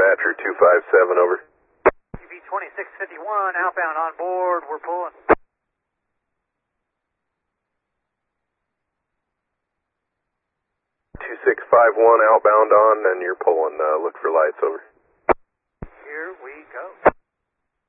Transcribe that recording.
dispatcher 257, over. UV 2651, outbound on board, we're pulling. 2651 outbound on, and you're pulling, look for lights, over. Here we go.